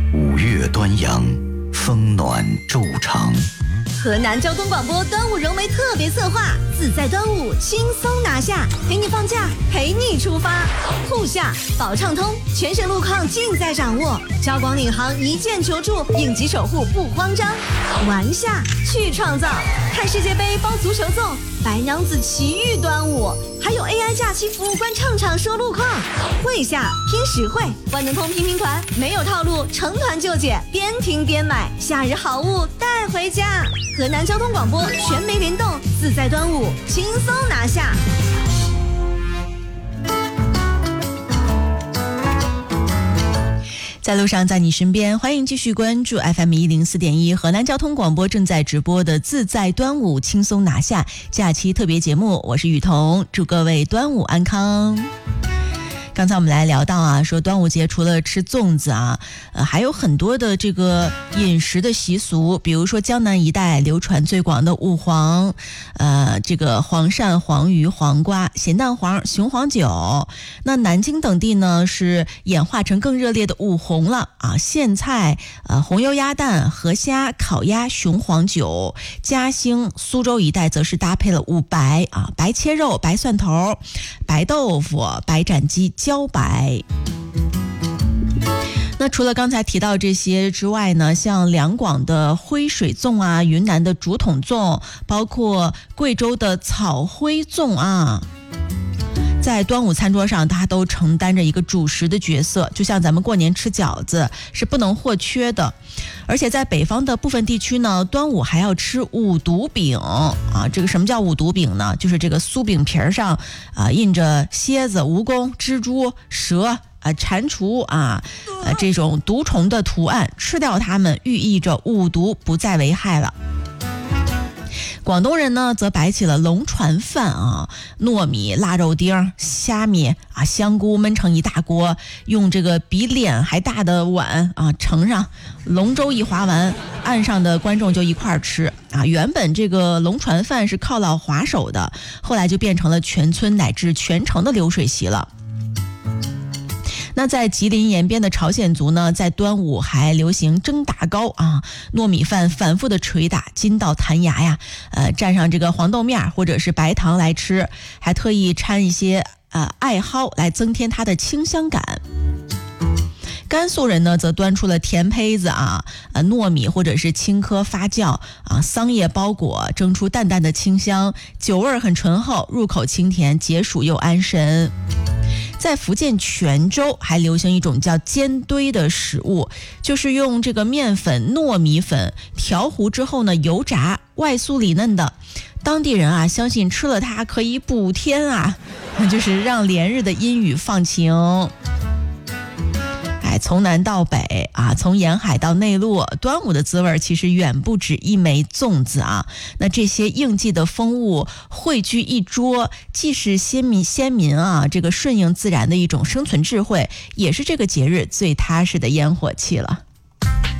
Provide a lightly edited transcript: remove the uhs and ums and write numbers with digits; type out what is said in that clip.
五月端阳，风暖昼长。 河南交通广播端午融媒特别策划，自在端午，轻松拿下，陪你放假，陪你出发。沪下保畅通，全省路况尽在掌握。交广领航一键求助，应急守护不慌张。玩下去创造，看世界杯包足球粽，白娘子奇遇端午，还有 AI 假期服务官唱唱说路况。会下拼实惠，万能通拼团，没有套路，成团就解，边听边买，夏日好物带回家。河南交通广播全媒联动，自在端午，轻松拿下。 在路上，在你身边，欢迎继续关注 FM104.1河南交通广播正在直播的自在端午轻松拿下假期特别节目，我是雨桐，祝各位端午安康。刚才我们来聊到啊，说端午节除了吃粽子啊，还有很多的这个饮食的习俗，比如说江南一带流传最广的五黄，这个黄鳝、黄鱼、黄瓜、咸蛋黄、雄黄酒。那南京等地呢是演化成更热烈的五红了啊，苋菜、红油鸭蛋、河虾、烤鸭、雄黄酒。嘉兴、苏州一带则是搭配了五白啊，白切肉、白蒜头、白豆腐、白斩鸡、茭白。那除了刚才提到这些之外呢，像两广的灰水粽啊，云南的竹筒粽，包括贵州的草灰粽啊，在端午餐桌上它都承担着一个主食的角色，就像咱们过年吃饺子是不能或缺的。而且在北方的部分地区呢，端午还要吃五毒饼啊。这个什么叫五毒饼呢？就是这个酥饼皮上印着蝎子、蜈蚣、蜘蛛、蛇、蟾蜍这种毒虫的图案，吃掉它们寓意着五毒不再危害了。广东人呢则摆起了龙船饭啊，糯米、腊肉丁、虾米香菇焖成一大锅，用这个比脸还大的碗盛上，龙舟一划完，岸上的观众就一块儿吃啊。原本这个龙船饭是犒劳划手的，后来就变成了全村乃至全城的流水席了。那在吉林延边的朝鲜族呢，在端午还流行蒸打糕啊，糯米饭反复的捶打，筋道弹牙呀，蘸上这个黄豆面或者是白糖来吃，还特意掺一些艾蒿来增添它的清香感。甘肃人呢则端出了甜胚子糯米或者是青稞发酵桑叶包裹，蒸出淡淡的清香，酒味很醇厚，入口清甜，解暑又安神。在福建泉州还流行一种叫煎堆的食物，就是用这个面粉、糯米粉调糊之后呢油炸，外酥里嫩的。当地人相信吃了它可以补天就是让连日的阴雨放晴。从南到北从沿海到内陆，端午的滋味其实远不止一枚粽子那这些应季的风物汇聚一桌，既是先民这个顺应自然的一种生存智慧，也是这个节日最踏实的烟火气了。